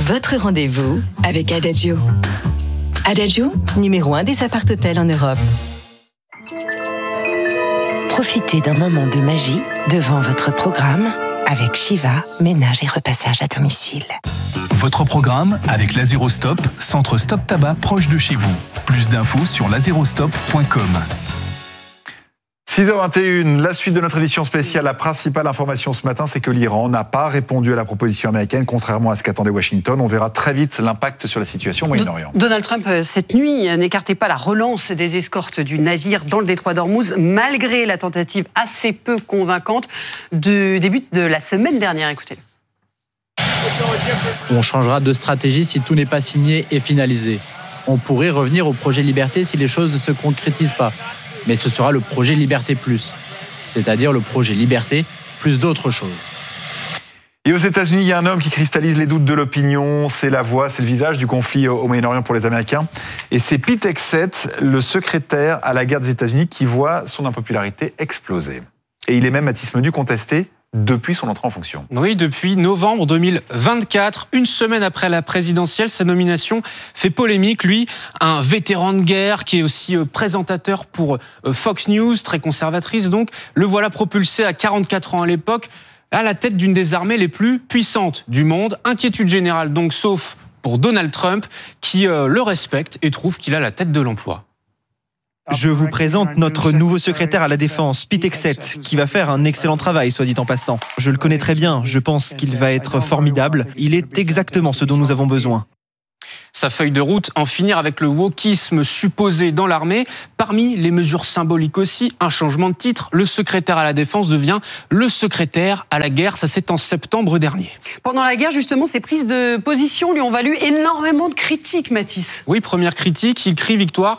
Votre rendez-vous avec Adagio. Adagio, numéro 1 des appart-hôtels en Europe. Profitez d'un moment de magie devant votre programme avec Shiva, ménage et repassage à domicile. Votre programme avec Lazerostop, centre stop tabac proche de chez vous. Plus d'infos sur lazerostop.com. 6h21, la suite de notre édition spéciale. La principale information ce matin, c'est que l'Iran n'a pas répondu à la proposition américaine, contrairement à ce qu'attendait Washington. On verra très vite l'impact sur la situation au Moyen-Orient. Donald Trump, cette nuit, n'écartait pas la relance des escortes du navire dans le détroit d'Ormuz, malgré la tentative assez peu convaincante du début de la semaine dernière. Écoutez. On changera de stratégie si tout n'est pas signé et finalisé. On pourrait revenir au projet Liberté si les choses ne se concrétisent pas. Mais ce sera le projet Liberté Plus, c'est-à-dire le projet Liberté plus d'autres choses. Et aux États-Unis, il y a un homme qui cristallise les doutes de l'opinion. C'est la voix, c'est le visage du conflit au Moyen-Orient pour les Américains. Et c'est Pete Hegseth, le secrétaire à la guerre des États-Unis, qui voit son impopularité exploser. Et il est même, Mathis Menu, contesté depuis son entrée en fonction. Oui, depuis novembre 2024, une semaine après la présidentielle, sa nomination fait polémique. Lui, un vétéran de guerre qui est aussi présentateur pour Fox News, très conservatrice donc, le voilà propulsé à 44 ans à l'époque à la tête d'une des armées les plus puissantes du monde. Inquiétude générale donc, sauf pour Donald Trump, qui le respecte et trouve qu'il a la tête de l'emploi. Je vous présente notre nouveau secrétaire à la Défense, Pete Hegseth, qui va faire un excellent travail, soit dit en passant. Je le connais très bien, je pense qu'il va être formidable. Il est exactement ce dont nous avons besoin. Sa feuille de route, en finir avec le wokisme supposé dans l'armée. Parmi les mesures symboliques aussi, un changement de titre. Le secrétaire à la Défense devient le secrétaire à la guerre. Ça, c'est en septembre dernier. Pendant la guerre, justement, ces prises de position lui ont valu énormément de critiques, Mathis. Oui, première critique, il crie victoire